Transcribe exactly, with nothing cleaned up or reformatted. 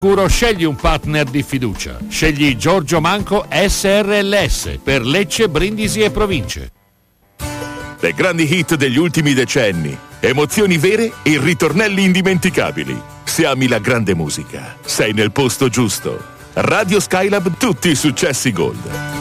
Curo, scegli un partner di fiducia. Scegli Giorgio Manco S R L S per Lecce, Brindisi e province. Le grandi hit degli ultimi decenni, emozioni vere e ritornelli indimenticabili. Se ami la grande musica, sei nel posto giusto. Radio Skylab, tutti i successi Gold.